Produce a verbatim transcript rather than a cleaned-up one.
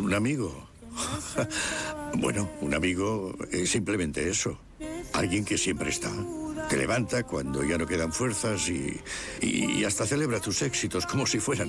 Un amigo. Bueno, un amigo es simplemente eso. Alguien que siempre está. Te levanta cuando ya no quedan fuerzas y, y hasta celebra tus éxitos como si fueran